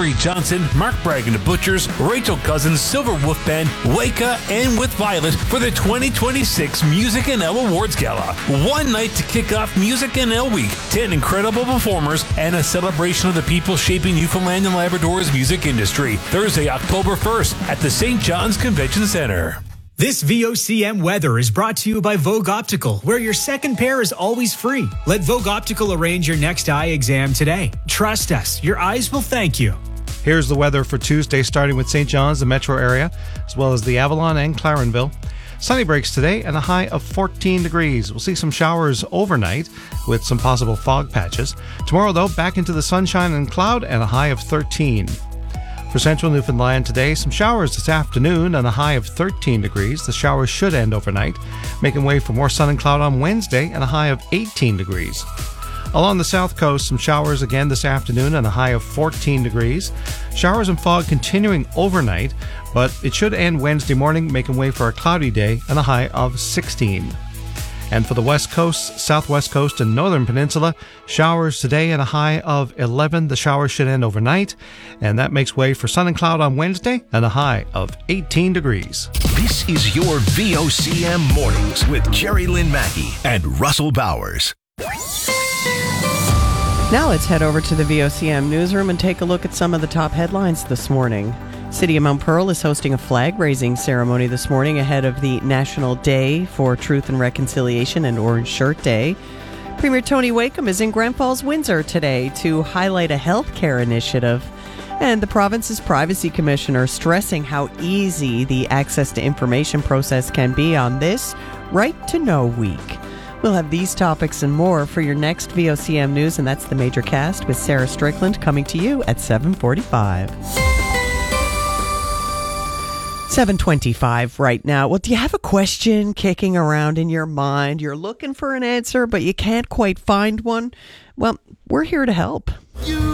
Hillary Johnson, Mark Bragg and the Butchers, Rachel Cousins, Silver Wolf Band, Waka, and With Violet for the 2026 Music NL Awards Gala. One night to kick off Music NL Week, 10 incredible performers, and a celebration of the people shaping Newfoundland and Labrador's music industry. Thursday, October 1st at the St. John's Convention Center. This VOCM weather is brought to you by Vogue Optical, where your second pair is always free. Let Vogue Optical arrange your next eye exam today. Trust us, your eyes will thank you. Here's the weather for Tuesday, starting with St. John's, the metro area, as well as the Avalon and Clarenville. Sunny breaks today and a high of 14 degrees. We'll see some showers overnight with some possible fog patches. Tomorrow, though, back into the sunshine and cloud and a high of 13. For central Newfoundland today, some showers this afternoon and a high of 13 degrees. The showers should end overnight, making way for more sun and cloud on Wednesday and a high of 18 degrees. Along the south coast, some showers again this afternoon and a high of 14 degrees. Showers and fog continuing overnight, but it should end Wednesday morning, making way for a cloudy day and a high of 16. And for the west coast, southwest coast, and northern peninsula, showers today and a high of 11. The showers should end overnight, and that makes way for sun and cloud on Wednesday and a high of 18 degrees. This is your VOCM Mornings with Jerry Lynn Mackey and Russell Bowers. Now let's head over to the VOCM newsroom and take a look at some of the top headlines this morning. City of Mount Pearl is hosting a flag-raising ceremony this morning ahead of the National Day for Truth and Reconciliation and Orange Shirt Day. Premier Tony Wakeham is in Grand Falls, Windsor today to highlight a healthcare initiative. And the province's privacy commissioner stressing how easy the access to information process can be on this Right to Know Week. We'll have these topics and more for your next VOCM News, and that's the Major Cast with Sarah Strickland coming to you at 7:45. 7:25 right now. Well, do you have a question kicking around in your mind? You're looking for an answer, but you can't quite find one? Well, we're here to help.